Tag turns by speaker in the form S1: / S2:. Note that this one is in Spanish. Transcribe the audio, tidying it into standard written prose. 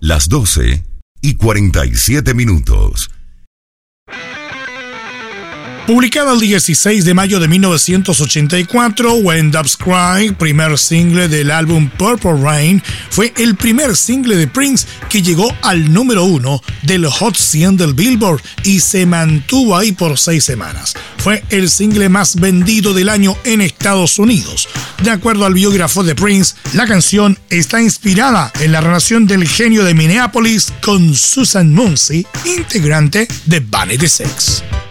S1: las 12:47.
S2: Publicada el 16 de mayo de 1984, When Doves Cry, primer single del álbum Purple Rain, fue el primer single de Prince que llegó al número 1 del Hot 100 del Billboard y se mantuvo ahí por 6 semanas. Fue el single más vendido del año en Estados Unidos. De acuerdo al biógrafo de Prince, la canción está inspirada en la relación del genio de Minneapolis con Susan Muncie, integrante de Vanity Six.